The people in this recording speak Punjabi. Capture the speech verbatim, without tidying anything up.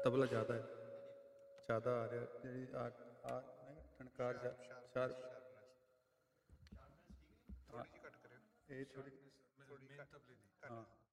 ਤਬਲਾ ਜ਼ਿਆਦਾ ਹੈ, ਜ਼ਿਆਦਾ ਆ ਰਿਹਾ ਜਿਹੜੀ ਆ ਆ ਨਹੀਂ ਠਣਕਾਰ ਜਾ ਸ਼ਾਰ ਥੋੜੀ ਜਿਹੀ ਘੱਟ ਕਰਿਓ, ਇਹ ਥੋੜੀ ਥੋੜੀ ਘੱਟ ਹਾਂ